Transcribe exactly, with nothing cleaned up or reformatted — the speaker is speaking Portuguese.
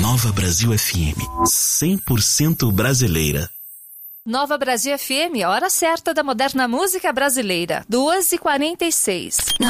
Nova Brasil F M, cem por cento brasileira. Nova Brasil F M, hora certa da moderna música brasileira, duas e quarenta e seis.